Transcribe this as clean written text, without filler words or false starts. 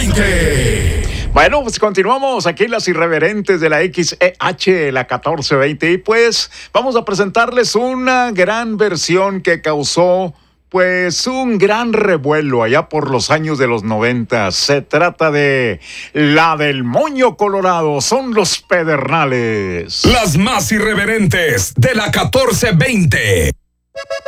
1420. Bueno, pues continuamos aquí las irreverentes de la XEH, la 1420. Y pues vamos a presentarles una gran versión que causó pues un gran revuelo allá por los años de los 90. Se trata de la del Moño Colorado, son los Pedernales. Las más irreverentes de la 1420.